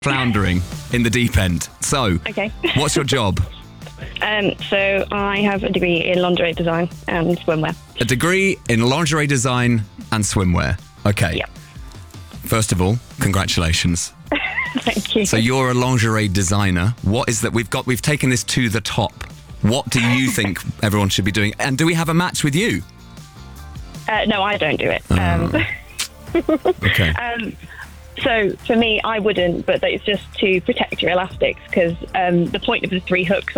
floundering in the deep end. So, Okay. what's your job? So I have a degree in lingerie design and swimwear. A degree in lingerie design and swimwear. Okay. Yep. First of all, congratulations. Thank you. So you're a lingerie designer. What is that? We've taken this to the top. What do you think everyone should be doing? And do we have a match with you? No, I don't do it. Okay. So for me, I wouldn't, but it's just to protect your elastics because the point of the 3 hooks